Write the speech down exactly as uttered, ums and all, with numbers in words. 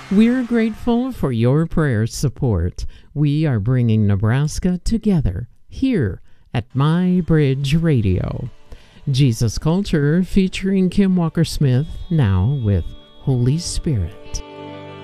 We're grateful for your prayer support. We are bringing Nebraska together here at My Bridge Radio. Jesus Culture featuring Kim Walker-Smith, now with Holy Spirit.